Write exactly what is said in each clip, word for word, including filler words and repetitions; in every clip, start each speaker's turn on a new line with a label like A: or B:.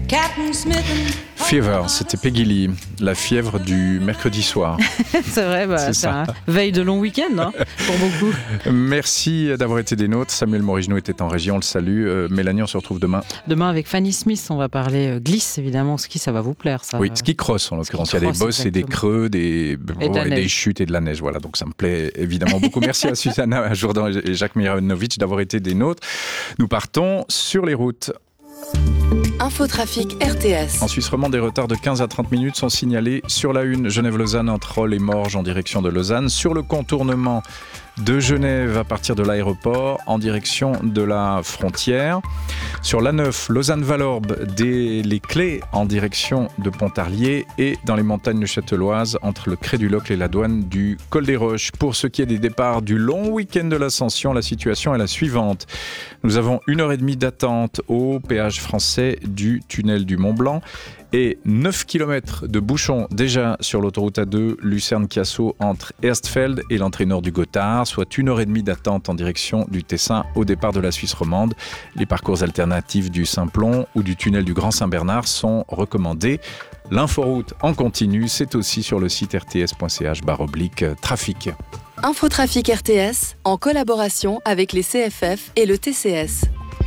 A: Fever, c'était Peggy Lee, la fièvre du mercredi soir.
B: C'est vrai, bah, c'est, c'est un veille de long week-end hein, pour beaucoup.
A: Merci d'avoir été des nôtres. Samuel Morigno était en régie, on le salue. Euh, Mélanie, on se retrouve demain.
B: Demain avec Fanny Smith, on va parler euh, glisse évidemment. Ski, ça va vous plaire ça.
A: Oui, ski cross en l'occurrence. Il y a des bosses et des creux, des, et ouais, des chutes et de la neige. Voilà, donc ça me plaît évidemment beaucoup. Merci à Susanna Jourdan et Jacques Miranovic d'avoir été des nôtres. Nous partons sur les routes.
C: Infotrafic R T S.
A: En Suisse romande, des retards de quinze à trente minutes sont signalés sur la une Genève-Lausanne entre Rolle et Morges en direction de Lausanne. Sur le contournement de Genève à partir de l'aéroport en direction de la frontière. Sur l'A neuf, Lausanne-Valorbe, des les Clés en direction de Pontarlier et dans les montagnes châteloises entre le Cré du Locle et la douane du Col des Roches. Pour ce qui est des départs du long week-end de l'Ascension, la situation est la suivante. Nous avons une heure et demie d'attente au péage français du tunnel du Mont-Blanc et neuf kilomètres de bouchons déjà sur l'autoroute A deux Lucerne-Chiasso entre Erstfeld et l'entrée nord du Gothard, soit une heure et demie d'attente en direction du Tessin au départ de la Suisse romande. Les parcours alternatifs du Simplon ou du tunnel du Grand Saint-Bernard sont recommandés. L'inforoute en continu, c'est aussi sur le site r t s point c h barre oblique trafic.
C: Infotrafic R T S en collaboration avec les C F F et le T C S.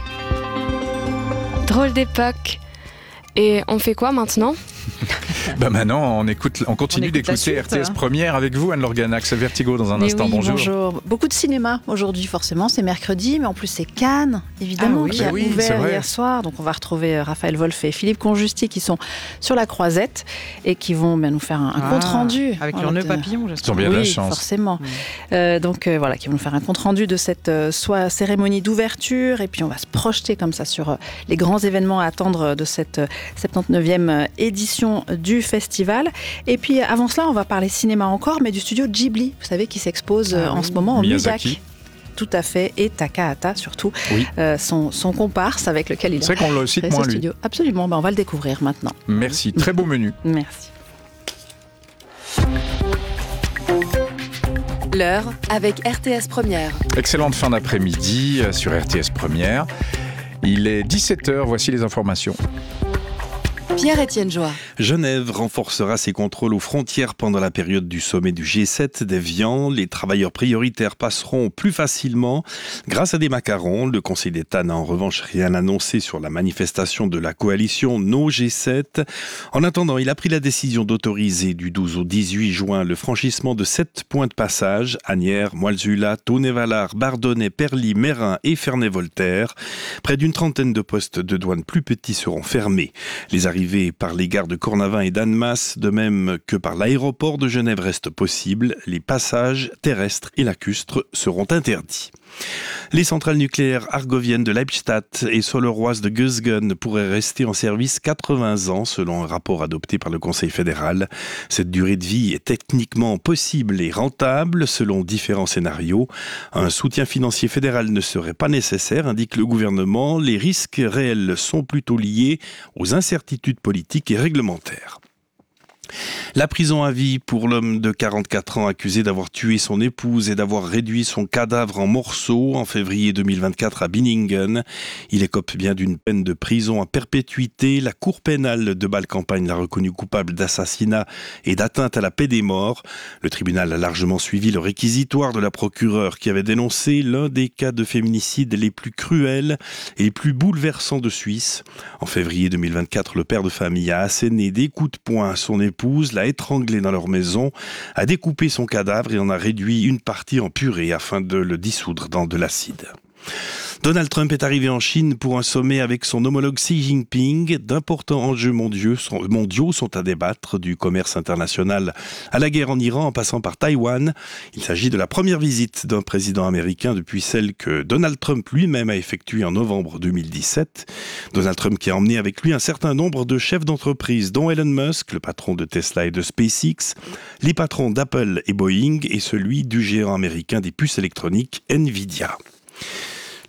D: Drôle d'époque. Et on fait quoi maintenant ?
A: Bah maintenant, on, écoute, on continue on écoute d'écouter suite, R T S hein. Première avec vous, Anne Lorganax. Vertigo dans un mais instant.
E: Oui,
A: bonjour.
E: Bonjour. Beaucoup de cinéma aujourd'hui, forcément. C'est mercredi, mais en plus, c'est Cannes, évidemment, ah oui, qui a oui, ouvert hier soir. Donc, on va retrouver Raphaël Wolf et Philippe Conjusti qui sont sur la croisette et qui vont ben, nous faire un, un ah, compte-rendu.
B: Avec leur nœud papillon, j'espère.
A: Ils ont bien
E: oui,
A: de la chance.
E: Forcément. Mmh. Euh, donc, euh, voilà, qui vont nous faire un compte-rendu de cette euh, soit cérémonie d'ouverture. Et puis, on va se projeter comme ça sur euh, les grands événements à attendre de cette euh, soixante-dix-neuvième édition du festival. Et puis avant cela, on va parler cinéma encore, mais du studio Ghibli, vous savez, qui s'expose ah, en oui. ce moment en
A: Miyazaki.
E: Muzak. Tout à fait, et Takahata surtout,
A: oui.
E: euh, son, son comparse avec lequel il a
A: C'est vrai qu'on le cite moins, lui.
E: Studio. Absolument, ben, on va le découvrir maintenant.
A: Merci, très beau menu.
E: Merci.
C: L'heure avec R T S Première.
A: Excellente fin d'après-midi sur R T S Première. Il est dix-sept heures, voici les informations.
C: Pierre-Étienne Joie.
F: Genève renforcera ses contrôles aux frontières pendant la période du sommet du G sept d'Évian. Les travailleurs prioritaires passeront plus facilement grâce à des macarons. Le Conseil d'État n'a en revanche rien annoncé sur la manifestation de la coalition No G sept. En attendant, il a pris la décision d'autoriser du douze au dix-huit juin le franchissement de sept points de passage: Asnières, Moilzula, Tonnet-Valard, Bardonnay, Perly, Mérin et Ferney-Voltaire. Près d'une trentaine de postes de douane plus petits seront fermés. Les arrivées par les gares de Cornavin et d'Annemasse, de même que par l'aéroport de Genève, restent possibles. Les passages terrestres et lacustres seront interdits. Les centrales nucléaires argoviennes de Leibstadt et soloroises de Gösgen pourraient rester en service quatre-vingts ans, selon un rapport adopté par le Conseil fédéral. Cette durée de vie est techniquement possible et rentable, selon différents scénarios. Un soutien financier fédéral ne serait pas nécessaire, indique le gouvernement. Les risques réels sont plutôt liés aux incertitudes politiques et réglementaires. La prison à vie pour l'homme de quarante-quatre ans accusé d'avoir tué son épouse et d'avoir réduit son cadavre en morceaux en février deux mille vingt-quatre à Binningen. Il écope bien d'une peine de prison à perpétuité. La cour pénale de Bâle-Campagne l'a reconnu coupable d'assassinat et d'atteinte à la paix des morts. Le tribunal a largement suivi le réquisitoire de la procureure qui avait dénoncé l'un des cas de féminicide les plus cruels et les plus bouleversants de Suisse. En février deux mille vingt-quatre, le père de famille a asséné des coups de poing à son épouse, l'a étranglé dans leur maison, a découpé son cadavre et en a réduit une partie en purée afin de le dissoudre dans de l'acide. Donald Trump est arrivé en Chine pour un sommet avec son homologue Xi Jinping. D'importants enjeux mondiaux sont, mondiaux sont à débattre, du commerce international à la guerre en Iran en passant par Taïwan. Il s'agit de la première visite d'un président américain depuis celle que Donald Trump lui-même a effectuée en novembre deux mille dix-sept. Donald Trump qui a emmené avec lui un certain nombre de chefs d'entreprise, dont Elon Musk, le patron de Tesla et de SpaceX, les patrons d'Apple et Boeing et celui du géant américain des puces électroniques Nvidia.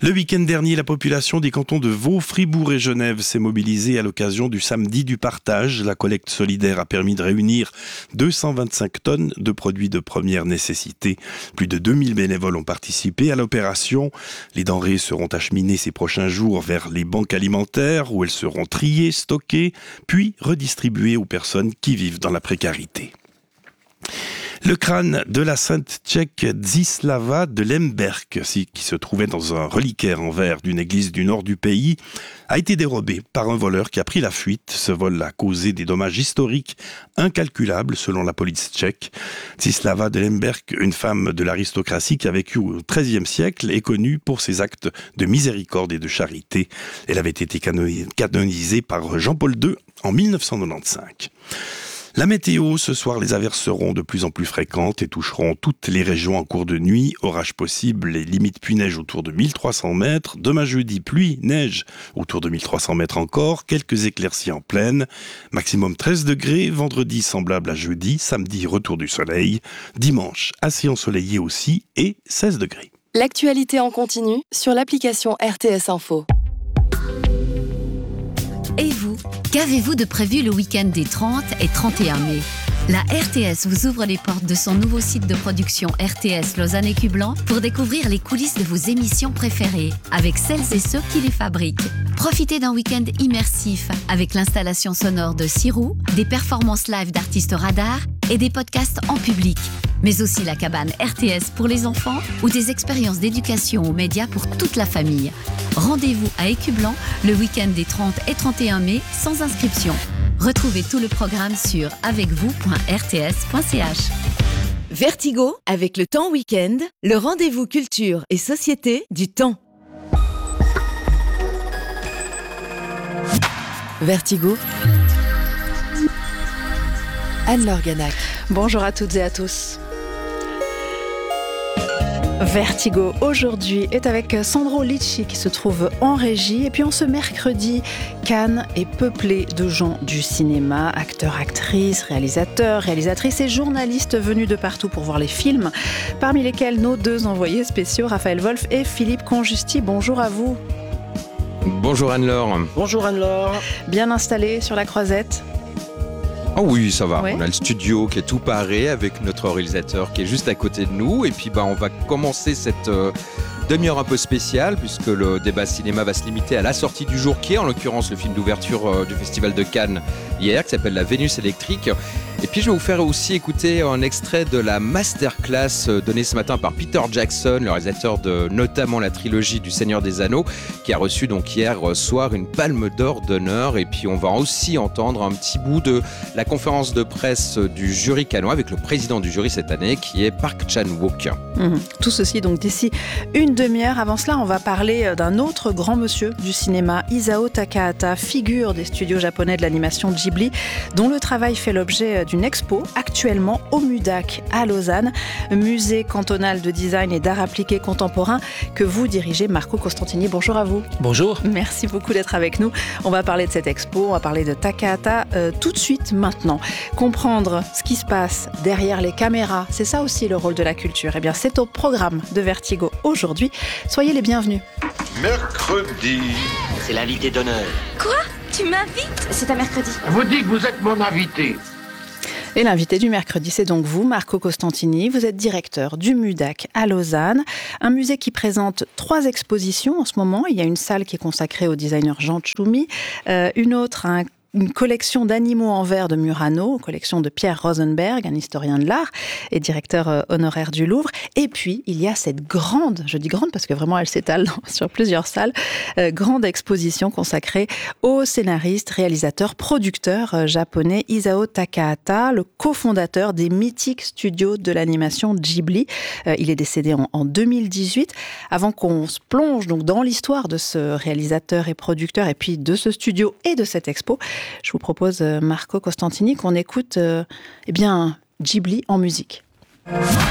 F: Le week-end dernier, la population des cantons de Vaud, Fribourg et Genève s'est mobilisée à l'occasion du samedi du partage. La collecte solidaire a permis de réunir deux cent vingt-cinq tonnes de produits de première nécessité. Plus de deux mille bénévoles ont participé à l'opération. Les denrées seront acheminées ces prochains jours vers les banques alimentaires où elles seront triées, stockées, puis redistribuées aux personnes qui vivent dans la précarité. Le crâne de la sainte tchèque Zdislava de Lemberg, qui se trouvait dans un reliquaire en verre d'une église du nord du pays, a été dérobé par un voleur qui a pris la fuite. Ce vol a causé des dommages historiques incalculables selon la police tchèque. Zdislava de Lemberg, une femme de l'aristocratie qui a vécu au treizième siècle, est connue pour ses actes de miséricorde et de charité. Elle avait été canonisée par Jean-Paul deux en mille neuf cent quatre-vingt-quinze. La météo, ce soir, les averses seront de plus en plus fréquentes et toucheront toutes les régions en cours de nuit. Orage possible et limite pluie-neige autour de mille trois cents mètres. Demain jeudi, pluie, neige autour de mille trois cents mètres encore. Quelques éclaircies en plaine. Maximum treize degrés. Vendredi, semblable à jeudi. Samedi, retour du soleil. Dimanche, assez ensoleillé aussi et seize degrés.
C: L'actualité en continu sur l'application R T S Info.
G: Et vous, qu'avez-vous de prévu le week-end des trente et trente et un mai ? La R T S vous ouvre les portes de son nouveau site de production R T S Lausanne et Cublan pour découvrir les coulisses de vos émissions préférées avec celles et ceux qui les fabriquent. Profitez d'un week-end immersif avec l'installation sonore de Sirou, des performances live d'artistes radars et des podcasts en public. Mais aussi la cabane R T S pour les enfants ou des expériences d'éducation aux médias pour toute la famille. Rendez-vous à Écublan le week-end des trente et trente et un mai sans inscription. Retrouvez tout le programme sur avec vous point r t s point c h.
H: Vertigo avec le Temps Week-end, le rendez-vous culture et société du Temps.
C: Vertigo, Anne-Laure Ganac.
E: Bonjour à toutes et à tous. Vertigo aujourd'hui est avec Sandro Licci qui se trouve en régie. Et puis en ce mercredi, Cannes est peuplé de gens du cinéma, acteurs, actrices, réalisateurs, réalisatrices et journalistes venus de partout pour voir les films, parmi lesquels nos deux envoyés spéciaux, Raphaël Wolf et Philippe Conjusti. Bonjour à vous.
I: Bonjour Anne-Laure.
J: Bonjour Anne-Laure.
E: Bien installé sur la Croisette ?
I: Oh oui, ça va.
E: Ouais.
I: On a le studio qui est tout paré avec notre réalisateur qui est juste à côté de nous. Et puis bah, on va commencer cette euh, demi-heure un peu spéciale puisque le débat cinéma va se limiter à la sortie du jour qui est en l'occurrence le film d'ouverture euh, du Festival de Cannes hier qui s'appelle La Vénus électrique. Et puis je vais vous faire aussi écouter un extrait de la masterclass donnée ce matin par Peter Jackson, le réalisateur de notamment la trilogie du Seigneur des Anneaux, qui a reçu donc hier soir une palme d'or d'honneur. Et puis on va aussi entendre un petit bout de la conférence de presse du jury cannois avec le président du jury cette année qui est Park Chan-wook.
E: Mmh. Tout ceci donc d'ici une demi-heure. Avant cela, on va parler d'un autre grand monsieur du cinéma, Isao Takahata, figure des studios japonais de l'animation Ghibli, dont le travail fait l'objet d'une expo actuellement au MUDAC à Lausanne, musée cantonal de design et d'art appliqué contemporain que vous dirigez, Marco Costantini. Bonjour à vous.
J: Bonjour.
E: Merci beaucoup d'être avec nous. On va parler de cette expo, on va parler de Takahata euh, tout de suite maintenant. Comprendre ce qui se passe derrière les caméras, c'est ça aussi le rôle de la culture. Eh bien, c'est au programme de Vertigo aujourd'hui. Soyez les bienvenus.
K: Mercredi.
L: C'est l'invité d'honneur.
M: Quoi ? Tu m'invites ? C'est à mercredi.
K: Vous dites que vous êtes mon invité.
E: Et l'invité du mercredi, c'est donc vous, Marco Costantini. Vous êtes directeur du MUDAC à Lausanne, un musée qui présente trois expositions en ce moment. Il y a une salle qui est consacrée au designer Jean Tchoumi, euh, une autre à un une collection d'animaux en verre de Murano, une collection de Pierre Rosenberg, un historien de l'art et directeur honoraire du Louvre. Et puis, il y a cette grande, je dis grande parce que vraiment elle s'étale sur plusieurs salles, euh, grande exposition consacrée au scénariste, réalisateur, producteur euh, japonais Isao Takahata, le cofondateur des mythiques studios de l'animation Ghibli. Euh, il est décédé en, en deux mille dix-huit. Avant qu'on se plonge donc dans l'histoire de ce réalisateur et producteur et puis de ce studio et de cette expo, je vous propose, Marco Costantini, qu'on écoute euh, eh bien, Ghibli en musique.